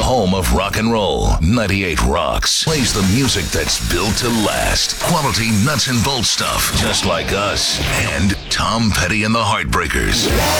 home of rock and roll. 98 Rocks plays the music that's built to last. Quality nuts and bolts stuff, just like us. And Tom Petty and the Heartbreakers.